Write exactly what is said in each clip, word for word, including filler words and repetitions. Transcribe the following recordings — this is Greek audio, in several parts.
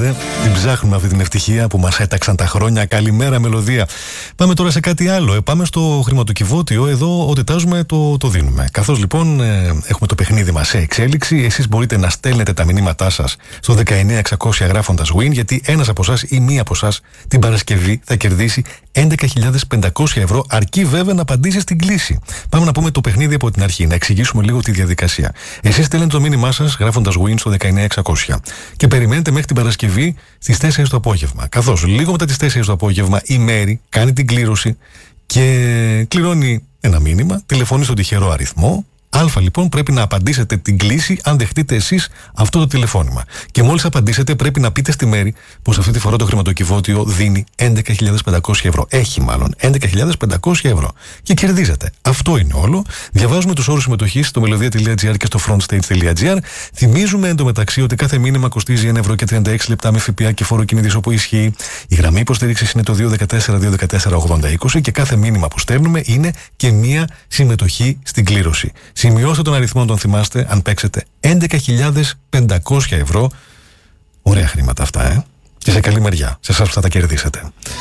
ξέρετε, την ψάχνουμε αυτή την ευτυχία που μας έταξαν τα χρόνια. Καλημέρα, μελωδία. Πάμε τώρα σε κάτι άλλο. Ε, πάμε στο χρηματοκιβώτιο. Εδώ ό,τι τάζουμε το, το δίνουμε. Καθώς λοιπόν ε, έχουμε το παιχνίδι μας σε εξέλιξη, εσείς μπορείτε να στέλνετε τα μηνύματά σας στο δεκαεννιά εξακόσια γράφοντας win, γιατί ένας από εσάς ή μία από εσάς την Παρασκευή θα κερδίσει έντεκα χιλιάδες πεντακόσια ευρώ, αρκεί βέβαια να απαντήσει στην κλήση. Πάμε να πούμε το παιχνίδι από την αρχή, να εξηγήσουμε λίγο τη διαδικασία. Εσείς στέλνετε το μήνυμά σας γράφοντας win στο δεκαεννιά εξακόσια και περιμένετε μέχρι την Παρασκευή στις τέσσερις το απόγευμα. Καθώς λίγο μετά τις τέσσερις το απόγευμα η Μέρη κάνει την κλήρωση και κληρώνει ένα μήνυμα, τηλεφωνεί στον τυχερό αριθμό. Α, λοιπόν, πρέπει να απαντήσετε την κλήση αν δεχτείτε εσείς αυτό το τηλεφώνημα. Και μόλις απαντήσετε, πρέπει να πείτε στη Μέρη πως αυτή τη φορά το χρηματοκιβώτιο δίνει έντεκα χιλιάδες πεντακόσια ευρώ. Έχει μάλλον έντεκα χιλιάδες πεντακόσια ευρώ. Και κερδίζετε. Αυτό είναι όλο. Διαβάζουμε τους όρους συμμετοχής στο μελωδία τελεία τζι άρ και στο frontstage τελεία τζι άρ. Θυμίζουμε εντωμεταξύ ότι κάθε μήνυμα κοστίζει ένα ευρώ και τριάντα έξι λεπτά με ΦΠΑ και φόρο κινητής όπου ισχύει. Η γραμμή υποστήριξης είναι το δύο ένα τέσσερα δύο ένα τέσσερα ογδόντα είκοσι και κάθε μήνυμα που στέλνουμε είναι και μία συμμετοχή στην κλήρωση. Σημειώστε τον αριθμό, τον θυμάστε, αν παίξετε έντεκα χιλιάδες πεντακόσια ευρώ. Ωραία χρήματα αυτά, ε! Και σε καλή μεριά, σε εσάς που θα τα κερδίσετε.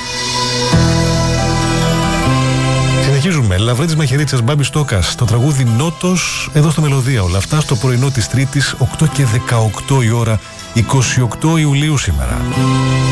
Συνεχίζουμε. Λαβρέτης Μαχαιρίτσας, Μπάμπη Στόκας, το τραγούδι Νότος, εδώ στο Μελωδία. Όλα αυτά στο πρωινό της Τρίτης, οκτώ και δεκαοκτώ η ώρα, εικοστή ογδόη Ιουλίου σήμερα.